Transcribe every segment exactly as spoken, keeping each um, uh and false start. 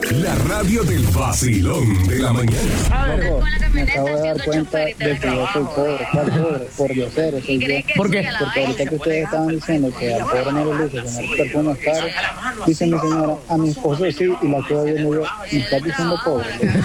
La radio del vacilón de la mañana. Loco, me acabo de dar cuenta de que yo soy pobre. ¿Cuál pobre? Por diosero soy yo. ¿Por qué? Porque ahorita que ustedes estaban diciendo que al pobre no le luce tener perfumes caros, dice mi señora, a mi esposo sí, y la quedo viendo yo, me estás diciendo pobre.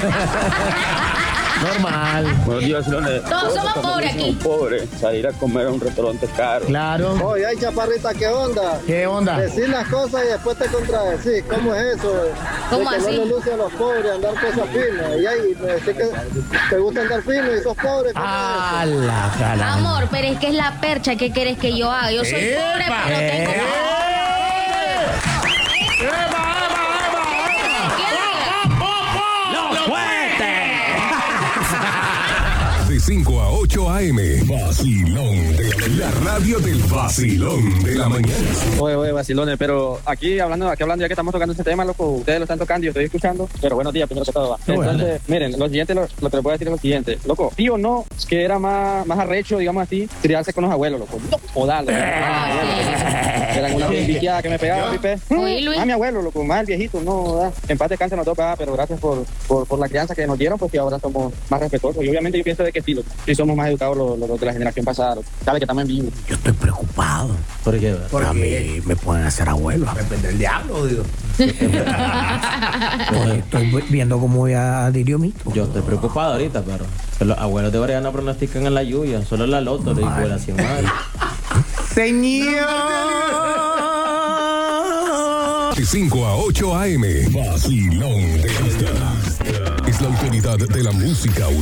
Normal. Buenos días, Vacilones. Todos somos pobres aquí. Pobres, salir a comer a un restaurante caro. Claro. Oye, ay, chaparrita, ¿qué onda? ¿Qué onda? Decir las cosas y después te contradecir. ¿Cómo es eso? ¿Cómo de que así? no le luce a los pobres andar cosas finas. Y ahí me decís que te gusta andar fino y sos pobre. ¿Cómo A es eso? la cara. Amor, pero es que es la percha. ¿Qué quieres que yo haga? Yo soy pobre, ¡Epa! pero tengo... ¡Eh! ¡Los fuertes! De cinco a ocho a eme, vacilón de la radio del vacilón de la mañana. Oye, oye, vacilones, pero aquí hablando, aquí hablando, ya que estamos tocando ese tema, loco, ustedes lo están tocando y yo estoy escuchando, pero buenos días, primero que todo. Va. Entonces, miren, lo siguiente, lo, lo que les voy a decir es lo siguiente, loco, sí o no, que era más, más arrecho, digamos así, criarse con los abuelos, loco, no, jodarlo. Eran una viciada que me pegaba, pipe. Oye, Luis. Ah, mi abuelo, loco, más el viejito, no, ¿verdad? En paz descanse nos toca, pero gracias por, por, por la crianza que nos dieron, porque ahora somos más respetuosos. Y obviamente yo pienso de que sí, loco, sí somos más educados los, los de la generación pasada, loco. Sabe que estamos en vivo. Yo estoy preocupado. ¿Por qué? Porque a mí me pueden hacer abuelo. Depende del diablo, digo. Porque estoy viendo cómo voy a adherir mí. Yo estoy preocupado ahorita, pero que los abuelos de Oriana no pronostican en la lluvia, solo en la loto le digo la cien madre. Señor. De cinco a ocho a eme, vacilón de esta. Es la autoridad de la música